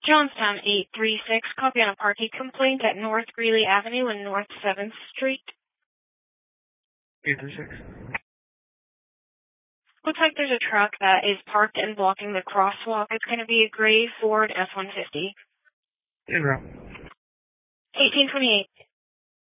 Johnstown 836, copy on a parking complaint at North Greeley Avenue and North 7th Street. 836. Looks like there's a truck that is parked and blocking the crosswalk. It's going to be a gray Ford F-150. Yeah, bro. 1828.